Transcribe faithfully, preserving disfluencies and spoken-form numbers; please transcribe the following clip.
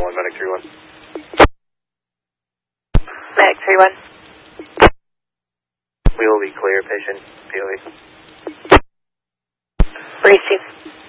one, Medic three one. Medic three one. We will be clear, patient, P O V. Receive.